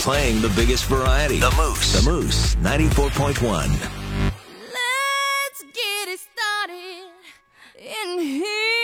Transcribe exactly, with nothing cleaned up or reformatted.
playing the biggest variety. The Moose. The Moose, ninety-four point one. Let's get it started in here.